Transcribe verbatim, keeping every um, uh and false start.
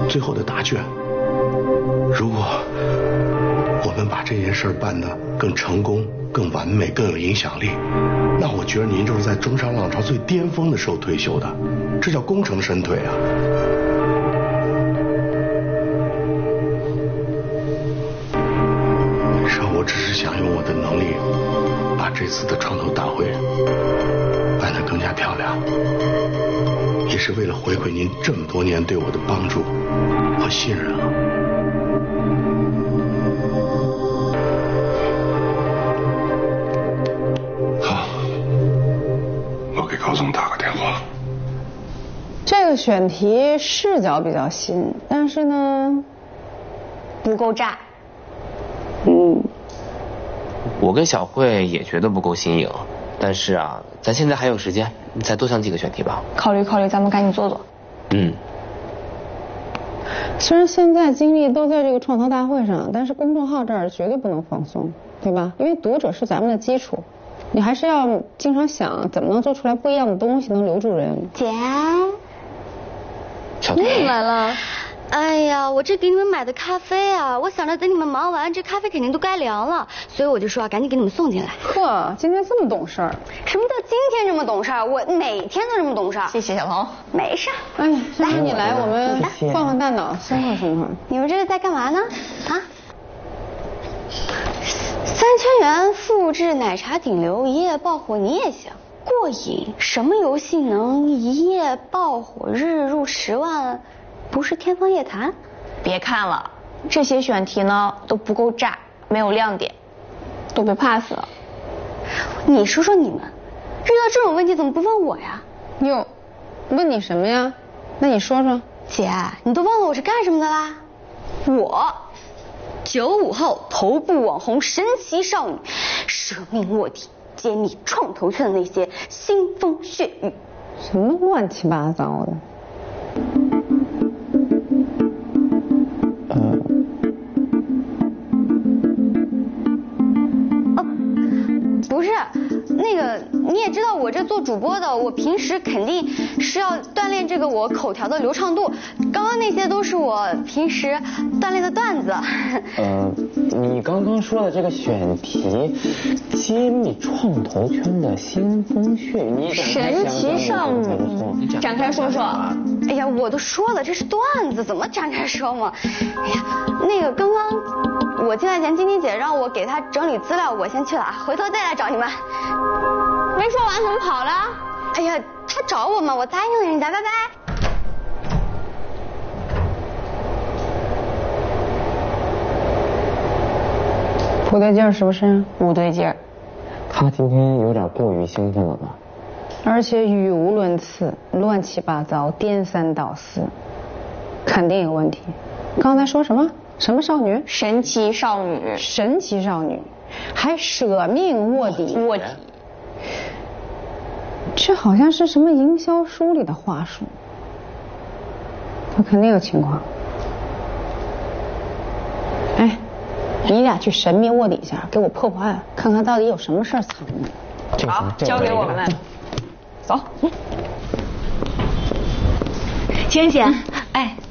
最后的答卷。如果我们把这件事办得更成功、更完美、更有影响力，那我觉得您就是在中商浪潮最巅峰的时候退休的，这叫功成身退啊。实际上，我只是想用我的能力，把这次的创投大会办得更加漂亮，也是为了回馈您这么多年对我的帮助和信任啊。好，我给高总打个电话。 这个选题视角比较新，但是呢， 不够炸。 嗯， 我跟小慧也觉得不够新颖，但是啊，咱现在还有时间，你再多想几个选题吧。 考虑考虑，咱们赶紧做做。 嗯。 虽然现在精力都在这个创投大会上，但是公众号这儿绝对不能放松，对吧？因为读者是咱们的基础，你还是要经常想怎么能做出来不一样的东西，能留住人。 姐， 小彤你来了。哎呀，我这给你们买的咖啡啊，我想着等你们忙完，这咖啡肯定都该凉了，所以我就说啊，赶紧给你们送进来。 呵，今天这么懂事儿。 什么叫今天这么懂事儿？我每天都这么懂事儿。谢谢小彤。没事。 哎呀，来你来，我们换换大脑，松快松快。 你们这是在干嘛呢？啊？三千元复制奶茶顶流一夜爆火，你也想过瘾？什么游戏能一夜爆火，日入十万？不是天方夜谭。 别看了，这些选题呢都不够炸，没有亮点， 都被 pass 了。你说说你们，遇到这种问题怎么不问我呀？ 哟，问你什么呀？那你说说。 姐，你都忘了我是干什么的啦？我九五后头部网红神奇少女，舍命卧底，揭秘创投圈的那些腥风血雨。 什么乱七八糟的？ 不是，那个你也知道我这做主播的，我平时肯定是要锻炼这个我口条的流畅度。刚刚那些都是我平时锻炼的段子。 呃，你刚刚说的这个选题，揭秘创投圈的腥风血雨，你神奇少女，展开说说。 哎呀，我都说了这是段子，怎么展开说嘛？哎呀，那个刚刚我进来前，晶晶姐让我给她整理资料，我先去了啊，回头再来找你们。 没说完怎么跑了？ 哎呀，她找我嘛，我答应了人家，拜拜。 不对劲儿是不是？ 不对劲儿。 他今天有点过于兴奋了吧？ 而且语无伦次，乱七八糟，颠三倒四，肯定有问题。刚才说什么？什么少女？ 神奇少女。 神奇少女，还舍命卧底。 卧底。 这好像是什么营销书里的话术。他肯定有情况。哎，你俩去神秘卧底一下，给我破破案，看看到底有什么事儿藏着。 好，交给我们。走。 晴晴姐，哎。